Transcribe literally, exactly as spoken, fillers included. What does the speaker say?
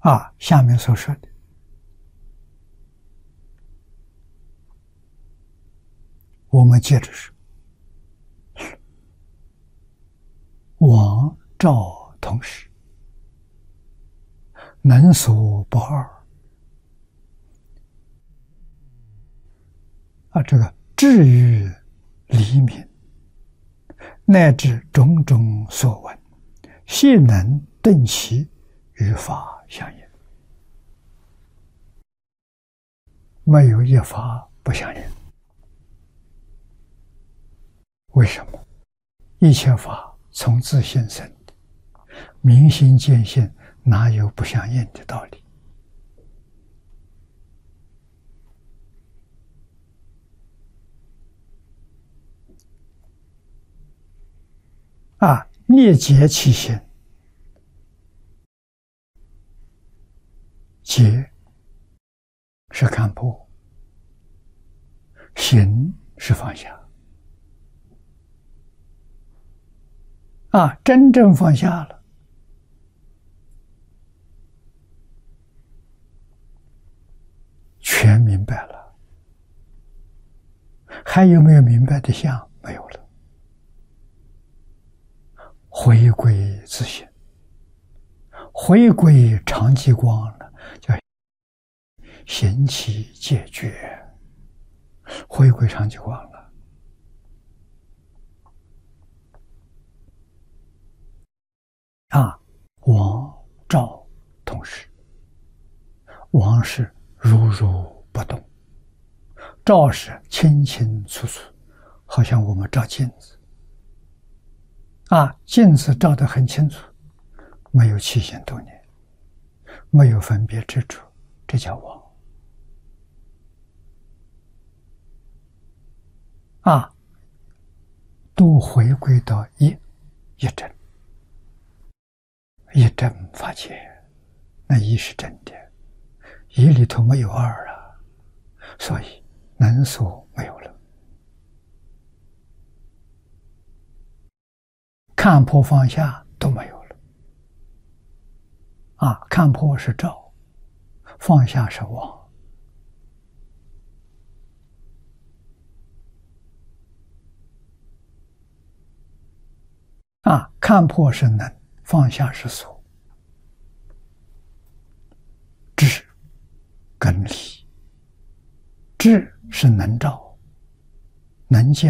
啊，下面所说的我们接着说，王赵同时，能所不二。啊，这个至于黎明，乃至种种所闻，悉能顿其与法相应，没有一法不相应。为什么？一切法从自性生的，明心见性，哪有不相应的道理？啊，灭结其心，结是看破，行是放下。啊，真正放下了，全明白了。还有没有明白的相？没有了。回归自性，回归常寂光了，叫行其解决，回归常寂光了。啊，王赵同时，王是如如不动，赵是清清楚楚，好像我们照镜子。啊，镜子照得很清楚，没有起心动念，没有分别之处，这叫王。啊，都回归到一一真，一真法界，那一是真的，一里头没有二啊，所以能所没有了。看破放下都没有了。啊，看破是照，放下是妄。啊，看破是能，放下是所。智跟理，智是能照，能见。